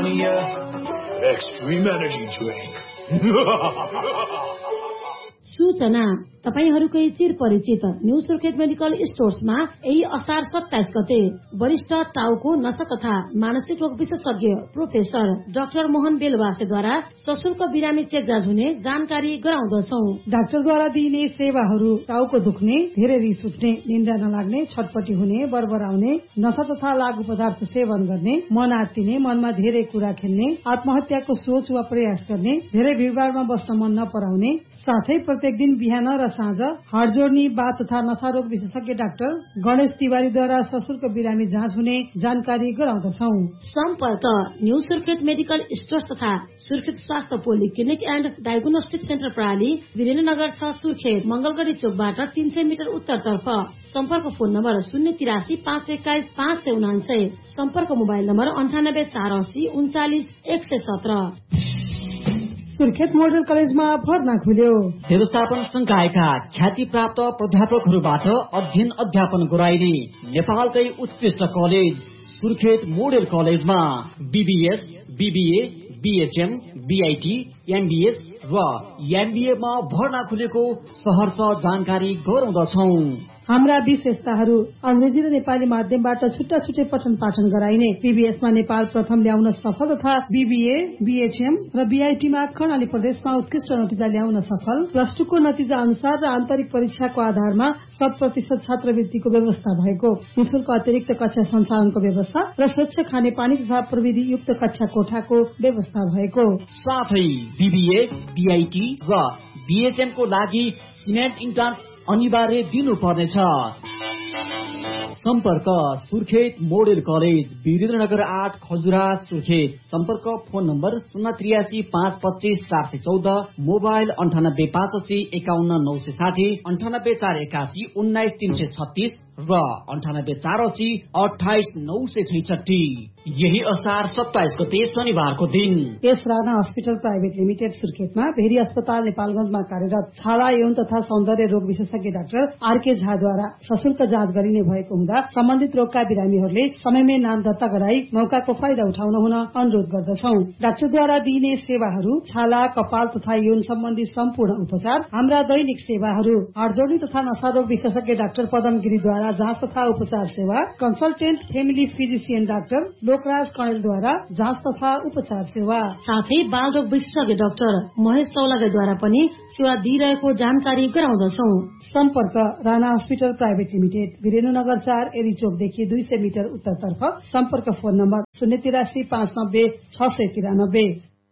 Ammonia Extreme Energy Drink. सूचना तपाईहरुकै चिर परिचित न्यू सुर्खेत मेडिकल स्टोर्समा यही असार 27 गते वरिष्ठ टाउको नसा तथा मानसिक रोग विशेषज्ञ प्रोफेसर डाक्टर मोहन बेलवासेद्वारा सशुल्क बिरामी चेक जाँच हुने जानकारी गराउँदछौ। डाक्टरद्वारा दिइने सेवाहरू टाउको दुख्ने, धेरै रिस उठ्ने, निन्द्रा नलाग्ने, छटपटी हुने, बरबराउने, नशा तथा लागु पदार्थ सेवन गर्ने, मन आत्तिने, मनमा धेरै कुरा खेल्ने, आत्महत्याको सोच वा प्रयास गर्ने, धेरै भीडभाडमा बस्न मन नपराउने, साथै प्रत्येक दिन बिहान र साँझ हाड जोड्ने, बात तथा नसा रोग विशेषज्ञ डाक्टर गणेश तिवारीद्वारा सशुल्क बिरामी जाँच हुने जानकारी गराउँदछौ। सम्पर्क न्यू सुर्खेत मेडिकल स्टोर्स तथा सुर्खेत स्वास्थ्य पोलिक्लिनिक एन्ड डायग्नोस्टिक सेन्टर प्रणाली वीरेन्द्रनगर 6 सुर्खेत मंगलगढ़ी चोकबाट 300 मिटर उत्तरतर्फ। सम्पर्क फोन नम्बर 083 521 599। सम्पर्क मोबाइल नम्बर 98 480 39 117। सुर्खेत मोडल कलेजमा भर्ना खुल्यो। व्यवस्थापन संकायका ख्याति प्राप्त प्राध्यापकहरूबाट अध्ययन अध्यापन गराइने नेपालकै उत्कृष्ट कलेज सुर्खेत मोडल कलेजमा BBS, BBA, BHM, BIT, MBS र एमबीए मा भर्ना खुलेको सहर्ष जानकारी गराउँदछौ। हाम्रा विशेषताहरू अंग्रेजी र नेपाली माध्यमबाट छुट्टा छुट्टै पठन पाठन गराइने, बीबीएसमा नेपाल प्रथम ल्याउन सफल तथा बीबीए, बीएचएम र बीआईटीमा कर्णाली प्रदेशमा उत्कृष्ट नतिजा ल्याउन सफल, प्लस 2 को नतिजा अनुसार र आन्तरिक परीक्षाको आधारमा 100% छात्रवृत्तिको व्यवस्था भएको, निशुल्क अतिरिक्त कक्षा सञ्चालनको व्यवस्था र स्वच्छ खानेपानी तथा प्रविधि युक्त कक्षा कोठाको व्यवस्था भएको, साथै बीबीए, बीआईटी र बीएचएम को लागि सिनेट इन्ट्रान्स अनिवार्य दिनुपर्नेछ। सम्पर्क सुर्खेत मोडेल कलेज वीरेन्द्रनगर 8 खजुरा सुर्खेत। सम्पर्क फोन नम्बर 083 525 414, मोबाइल 98 580 51 960, 98 481 19 336 र 98 480 28 966। यही असार 27 गते शनिबारको दिन यस Rana hospital private limited सुर्खेतमा very अस्पताल नेपालगञ्जमा कार्यरत छाला यौन तथा सौन्दर्य रोग विशेषज्ञ डाक्टर आरके झाद्वारा सशुल्क जाँच गरिने भएको हुँदा सम्बन्धित रोगका बिरामीहरूले समयमै नाम दर्ता गराई मौकाको फाइदा उठाउन हुन अनुरोध गर्दछौ। डाक्टरद्वारा दिइने सेवाहरू छाला, कपाल तथा यौन सम्बन्धी सम्पूर्ण उपचार, हाम्रा दैनिक सेवाहरू, हाडजोडी तथा नशा रोग विशेषज्ञ डाक्टर पदम गिरीद्वारा जाँच तथा उपचार सेवा, consultant family physician doctor Lokraj कणेलद्वारा जाँच तथा उपचार सेवा, साथै बाल रोग विशेषज्ञ डाक्टर महेश चौलागाईद्वारा पनि सेवा दिइरहेको जानकारी गराउँदछौ। सम्पर्क Rana hospital private limited Birendranagar 4 एरीचोकदेखि 200 metre उत्तरतर्फ। सम्पर्क फोन नम्बर 083 590 693।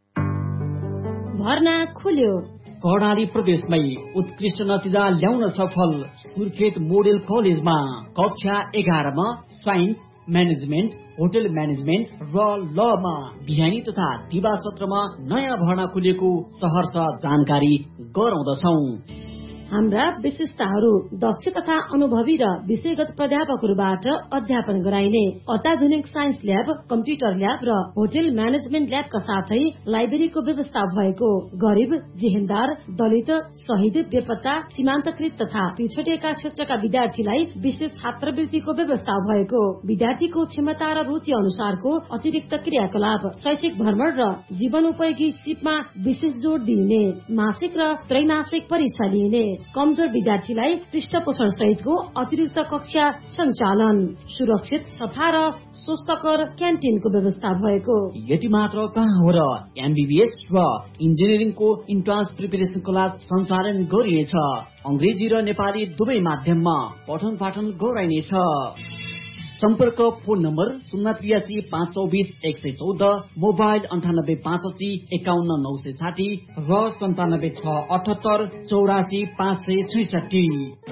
भर्ना खुल्यो। कर्णाली प्रदेशमै उत्कृष्ट नतिजा ल्याउन सफल सुर्खेत मोडेल कलेजमा कक्षा 11 मा साइन्स, म्यानेजमेन्ट, होटल म्यानेजमेन्ट र लमा बिहानी तथा दिवा सत्रमा नयाँ भर्ना खुलेको सहर्ष जानकारी गराउँदछौ। हाम्रा विशेषताहरू दक्ष तथा अनुभवी र विषयगत प्राध्यापकहरूबाट अध्यापन गराइने अत्याधुनिक साइन्स ल्याब, कम्प्युटर ल्याब र होटल म्यानेजमेन्ट ल्याबका साथै लाइब्रेरीको व्यवस्था भएको, गरिब, जेहेन्दार, दलित, शहीद, बेपत्ता, सीमान्तकृत तथा पिछडिएका क्षेत्रका विद्यार्थीलाई विशेष छात्रवृत्तिको व्यवस्था भएको, विद्यार्थीको क्षमता र रुचि अनुसारको अतिरिक्त क्रियाकलाप, शैक्षिक भ्रमण र जीवनोपयोगी सिपमा विशेष जोड़ दिइने, मासिक र त्रैमासिक परीक्षा लिइने, कमजोर विद्यार्थीलाई पृष्ठपोषण सहितको अतिरिक्त कक्षा सञ्चालन, सुरक्षित, सफा र स्वस्थकर क्यान्टिनको व्यवस्था भएको। यति मात्र कहाँ हो र एमबीबीएस र इन्जिनियरिङको इन्ट्रान्स प्रिपरेसन क्लास सञ्चालन गरिनेछ। अंग्रेजी र नेपाली दुवै माध्यममा पठन पाठन गराइनेछ। सम्पर्क फोन नम्बर 083 524 114, मोबाइल 98 580 51 960 र 97 678 84 566।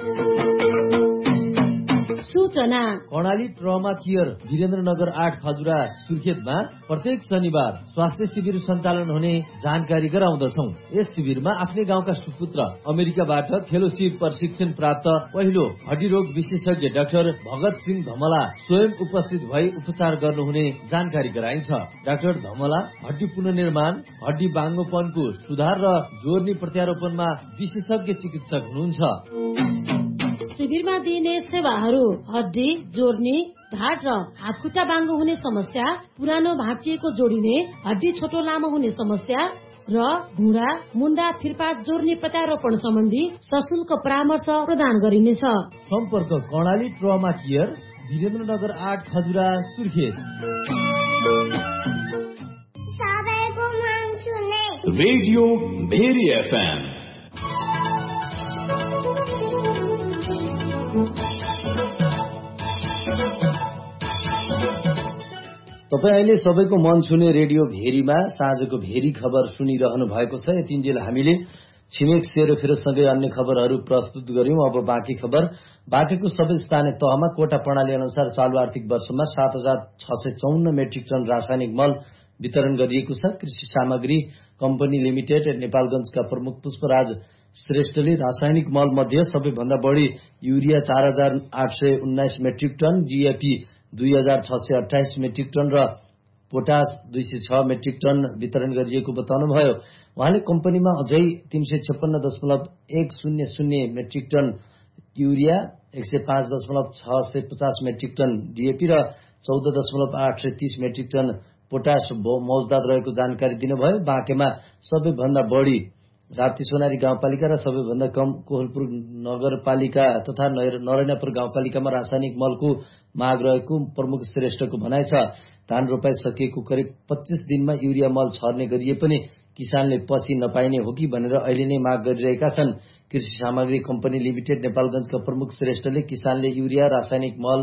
सूचना कर्णाली ट्रमा केयर वीरेन्द्रनगर 8 खजुरा सुर्खेतमा प्रत्येक शनिबार स्वास्थ्य शिविर सञ्चालन हुने जानकारी गराउँदछौ। यस शिविरमा आफ्नै गाउँका सुपुत्र अमेरिकाबाट फेलोशिप प्रशिक्षण प्राप्त पहिलो हड्डी रोग विशेषज्ञ डाक्टर भगत सिंह धमला स्वयं उपस्थित भई उपचार गर्नुहुने जानकारी गराइन्छ। डाक्टर धमला हड्डी पुनर्निर्माण, हड्डी बाङ्गोपनको सुधार र जोर्नी प्रत्यारोपणमा विशेषज्ञ चिकित्सक हुनुहुन्छ। शिविरमा दिइने सेवाहरू हड्डी जोर्नी, घाट र हातखुट्टा बाङ्गो हुने समस्या, पुरानो भाँचिएको जोडिने, हड्डी छोटो लामो हुने समस्या र घुँडा, मुन्डा, थिरपात जोड्ने प्रत्यारोपण सम्बन्धी सशुल्क परामर्श प्रदान गरिनेछ। सम्पर्क Karnali trauma care, Birendranagar 8 Khajura Surkhet. Radio very FM। तपाईँ अहिले सबैको मन छुने रेडियो भेरीमा साँझको भेरी खबर सुनिरहनु भएको छ। यतिन्जेल हामीले छिमेक सेरोफेरोसँगै अन्य खबरहरू प्रस्तुत गर्यौं। अब बाँकी खबर। बाँकीको सबै स्थानीय तहमा कोटा प्रणाली अनुसार चालु आर्थिक वर्षमा 7,654 मेट्रिक टन रासायनिक मल वितरण गरिएको छ। कृषि सामग्री कम्पनी लिमिटेड नेपालगञ्जका प्रमुख पुष्पराज श्रेष्ठले रासायनिक मल मध्ये सबैभन्दा बढी urea 4,819 metric ton, DAP 2,628 metric ton र पोटास 206 मेट्रिक टन वितरण गरिएको बताउनुभयो। उहाँले कम्पनीमा अझै 356.100 metric ton urea, 105.650 metric ton DAP र 14.830 मेट्रिक टन पोटास मौजदात रहेको जानकारी दिनुभयो। बाँकेमा सबैभन्दा बढी राप्ती सोनारी गाउँपालिका र सबैभन्दा कम कोहलपुर नगरपालिका तथा नरैनापुर गाउँपालिकामा रासायनिक मलको माग रहेको प्रमुख श्रेष्ठको भनाइ छ। धान रोपाइ सकिएको करिब 25 दिनमा युरिया मल छर्ने गरिए पनि किसानले पछि नपाइने हो कि भनेर अहिले नै माग गरिरहेका छन्। कृषि सामग्री कम्पनी लिमिटेड नेपालगञ्जका प्रमुख श्रेष्ठले किसानले युरिया, रासायनिक मल